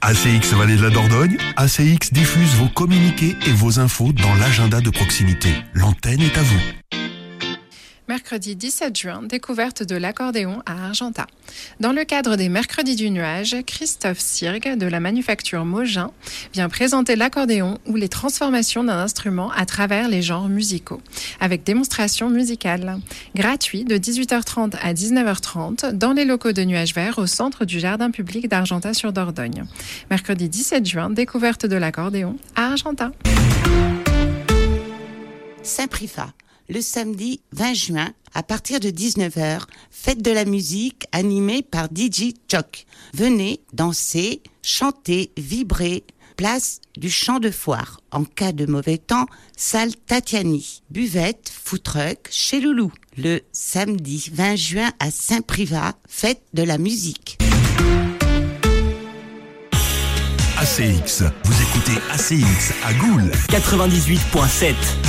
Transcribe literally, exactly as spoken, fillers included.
A C X Vallée de la Dordogne, A C X diffuse vos communiqués et vos infos dans l'agenda de proximité. L'antenne est à vous. Mercredi dix-sept juin, découverte de l'accordéon à Argentat. Dans le cadre des Mercredis du Nuage, Christophe Sirgue de la manufacture Mogin vient présenter l'accordéon ou les transformations d'un instrument à travers les genres musicaux, avec démonstration musicale. Gratuit de dix-huit heures trente à dix-neuf heures trente dans les locaux de Nuage Vert au centre du jardin public d'Argentat-sur-Dordogne. Mercredi dix-sept juin, découverte de l'accordéon à Argentat. Saint-Privat. Le samedi vingt juin, à partir de dix-neuf heures, fête de la musique animée par D J Choc. Venez danser, chanter, vibrer. Place du champ de foire. En cas de mauvais temps, salle Tatiani. Buvette, food truck chez Loulou. Le samedi vingt juin à Saint-Privat, fête de la musique. A C X, vous écoutez A C X à Goules. quatre-vingt-dix-huit virgule sept.